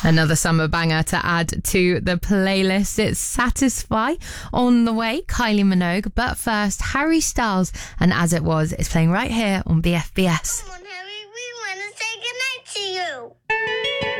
Another summer banger to add to the playlist. It's Satisfy on the way, Kylie Minogue. But first, Harry Styles and As It Was is playing right here on BFBS.